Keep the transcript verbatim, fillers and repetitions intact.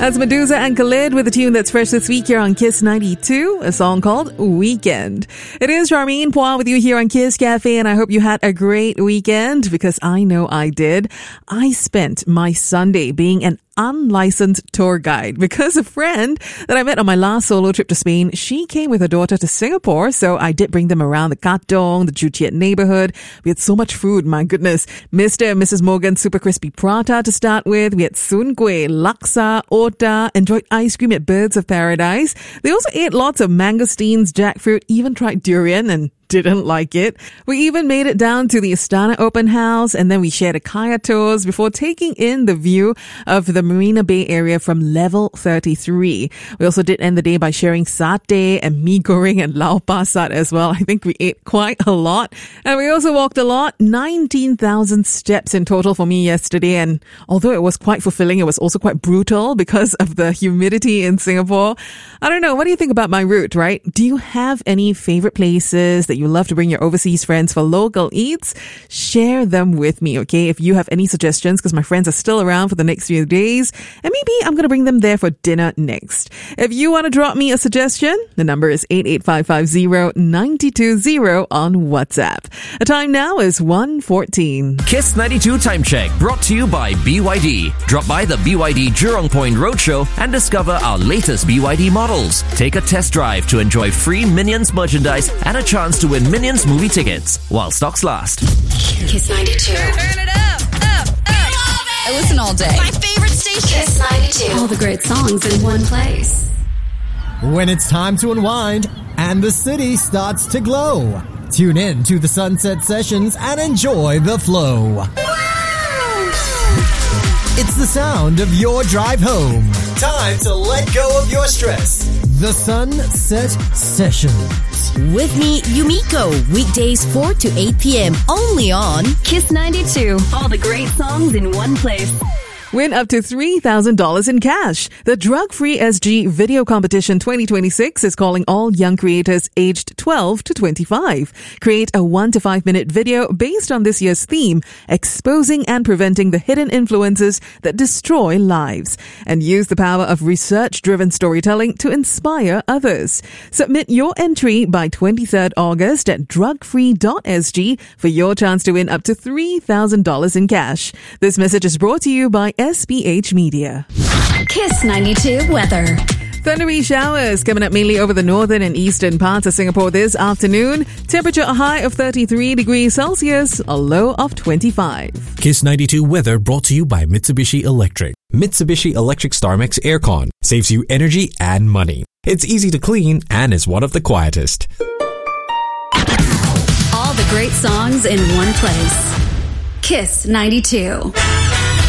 That's Medusa and Khalid with a tune that's fresh this week here on Kiss ninety-two, a song called Weekend. It is Charmaine Poir with you here on Kiss Cafe, and I hope you had a great weekend because I know I did. I spent my Sunday being an unlicensed tour guide because a friend that I met on my last solo trip to Spain, she came with her daughter to Singapore, so I did bring them around the Katong, the Joo Chiat neighborhood. We had so much food, my goodness. Mister and Missus Morgan's super crispy prata to start with. We had soon kueh, laksa, ota, enjoyed ice cream at Birds of Paradise. They also ate lots of mangosteens, jackfruit, even tried durian and didn't like it. We even made it down to the Astana open house, and then we shared a kayak tours before taking in the view of the Marina Bay area from level thirty-three. We also did end the day by sharing satay and mee goreng and lau pa sat as well. I think we ate quite a lot. And we also walked a lot, nineteen thousand steps in total for me yesterday. And although it was quite fulfilling, it was also quite brutal because of the humidity in Singapore. I don't know. What do you think about my route, right? Do you have any favorite places that you love to bring your overseas friends for local eats? Share them with me, okay? If you have any suggestions, because my friends are still around for the next few days, and maybe I'm going to bring them there for dinner next. If you want to drop me a suggestion, the number is eight eight five five zero nine two zero on WhatsApp. The time now is one fourteen. Kiss ninety-two Time Check, brought to you by B Y D. Drop by the B Y D Jurong Point Roadshow and discover our latest B Y D models. Take a test drive to enjoy free Minions merchandise and a chance to win Minions movie tickets while stocks last. Kiss ninety-two. Turn it up, up, up. I listen all day. My favorite station. Kiss ninety-two. All the great songs in one place. When it's time to unwind and the city starts to glow, tune in to the Sunset Sessions and enjoy the flow. It's the sound of your drive home. Time to let go of your stress. The Sunset Sessions. With me, Yumiko. Weekdays four to eight p.m. Only on Kiss ninety-two. All the great songs in one place. Win up to three thousand dollars in cash. The Drug Free S G Video Competition twenty twenty-six is calling all young creators aged twelve to twenty-five. Create a one to five minute video based on this year's theme, exposing and preventing the hidden influences that destroy lives. And use the power of research-driven storytelling to inspire others. Submit your entry by twenty-third August at drug free dot s g for your chance to win up to three thousand dollars in cash. This message is brought to you by S B H Media. Kiss ninety-two weather. Thundery showers coming up mainly over the northern and eastern parts of Singapore this afternoon. Temperature a high of thirty-three degrees Celsius, a low of twenty-five. Kiss ninety-two weather brought to you by Mitsubishi Electric. Mitsubishi Electric StarMax Aircon saves you energy and money. It's easy to clean and is one of the quietest. All the great songs in one place. Kiss ninety-two.